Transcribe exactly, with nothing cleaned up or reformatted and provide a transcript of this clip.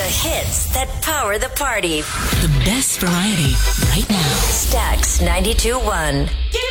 hits that power the party. The best variety right now. Stax ninety-two point one.